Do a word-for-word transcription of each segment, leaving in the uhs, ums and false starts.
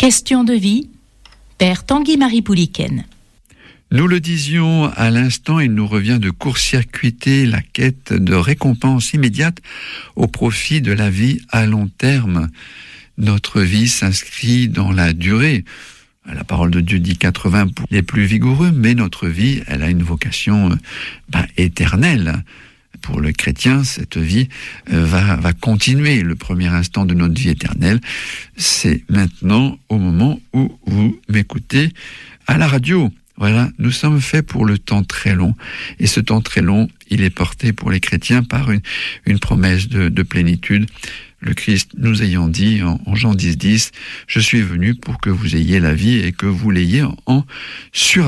Question de vie, Père Tanguy-Marie Pouliken. Nous le disions à l'instant, il nous revient de court-circuiter la quête de récompense immédiate au profit de la vie à long terme. Notre vie s'inscrit dans la durée. La parole de Dieu dit quatre-vingts pour les plus vigoureux, mais notre vie, elle a une vocation bah, éternelle. Pour le chrétien, cette vie va, va continuer. Le premier instant de notre vie éternelle, c'est maintenant, au moment où vous m'écoutez à la radio. Voilà, nous sommes faits pour le temps très long. Et ce temps très long, il est porté pour les chrétiens par une, une promesse de, de plénitude. Le Christ nous ayant dit en, en Jean dix, dix, « Je suis venu pour que vous ayez la vie et que vous l'ayez en, en surabondance. »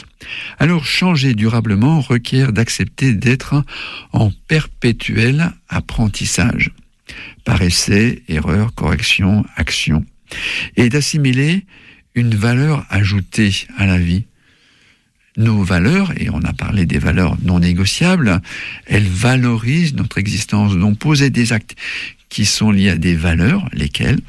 Alors, changer durablement requiert d'accepter d'être en perpétuel apprentissage, par essai, erreur, correction, action, et d'assimiler une valeur ajoutée à la vie. Nos valeurs, et on a parlé des valeurs non négociables, elles valorisent notre existence. Donc poser des actes qui sont liés à des valeurs, lesquelles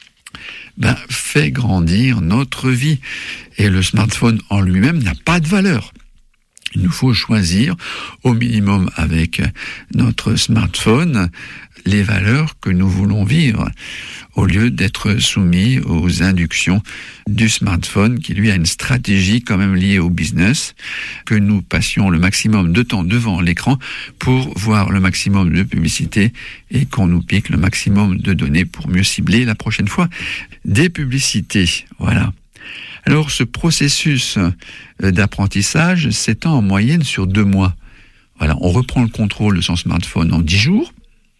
ben, fait grandir notre vie. Et le smartphone en lui-même n'a pas de valeur. Il nous faut choisir, au minimum avec notre smartphone, les valeurs que nous voulons vivre, au lieu d'être soumis aux inductions du smartphone, qui lui a une stratégie quand même liée au business, que nous passions le maximum de temps devant l'écran pour voir le maximum de publicité et qu'on nous pique le maximum de données pour mieux cibler la prochaine fois des publicités. Voilà. Alors, ce processus d'apprentissage s'étend en moyenne sur deux mois. Voilà, on reprend le contrôle de son smartphone en dix jours,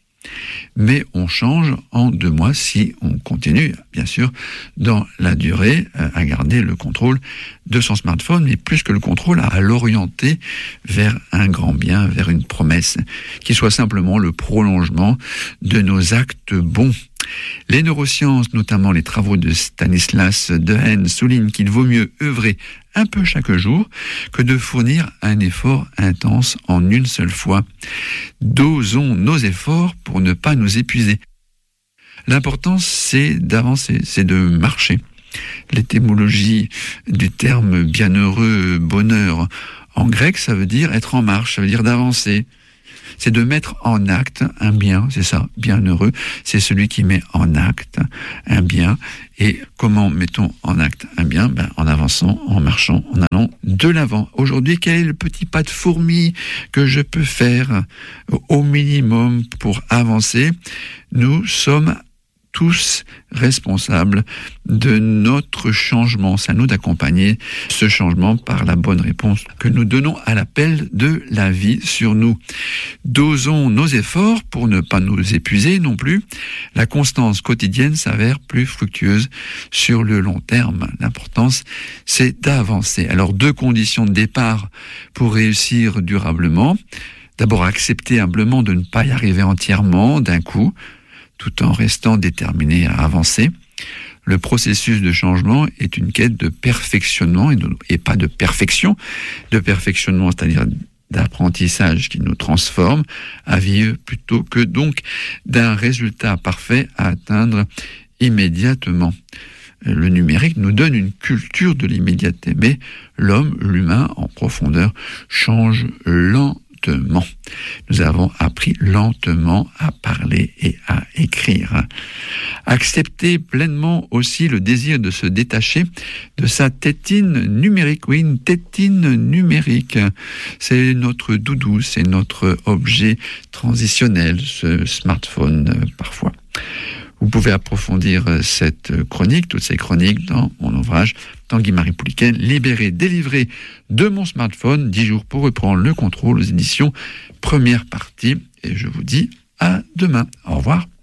mais on change en deux mois si on continue, bien sûr, dans la durée, à garder le contrôle de son smartphone, mais plus que le contrôle, à l'orienter vers un grand bien, vers une promesse, qui soit simplement le prolongement de nos actes bons. Les neurosciences, notamment les travaux de Stanislas Dehaene, soulignent qu'il vaut mieux œuvrer un peu chaque jour que de fournir un effort intense en une seule fois. Dosons nos efforts pour ne pas nous épuiser. L'important, c'est d'avancer, c'est de marcher. L'étymologie du terme bienheureux, bonheur, en grec, ça veut dire être en marche, ça veut dire d'avancer. C'est de mettre en acte un bien, c'est ça, bienheureux, c'est celui qui met en acte un bien. Et comment mettons en acte un bien ? Ben, en avançant, en marchant, en allant de l'avant. Aujourd'hui, quel est le petit pas de fourmi que je peux faire au minimum pour avancer ? Nous sommes tous responsables de notre changement. C'est à nous d'accompagner ce changement par la bonne réponse que nous donnons à l'appel de la vie sur nous. Dosons nos efforts pour ne pas nous épuiser non plus. La constance quotidienne s'avère plus fructueuse sur le long terme. L'importance, c'est d'avancer. Alors, deux conditions de départ pour réussir durablement. D'abord, accepter humblement de ne pas y arriver entièrement d'un coup, tout en restant déterminé à avancer. Le processus de changement est une quête de perfectionnement et, de, et pas de perfection. De perfectionnement, c'est-à-dire d'apprentissage qui nous transforme à vivre plutôt que donc d'un résultat parfait à atteindre immédiatement. Le numérique nous donne une culture de l'immédiateté, mais l'homme, l'humain en profondeur, change lentement. Nous avons appris lentement à parler et à écrire. Accepter pleinement aussi le désir de se détacher de sa tétine numérique. Oui, une tétine numérique. C'est notre doudou, c'est notre objet transitionnel, ce smartphone euh, parfois. Vous pouvez approfondir cette chronique, toutes ces chroniques dans mon ouvrage Tanguy-Marie Pouliken, Libéré, délivré de mon smartphone, dix jours pour reprendre le contrôle aux éditions première partie. Et je vous dis à demain. Au revoir.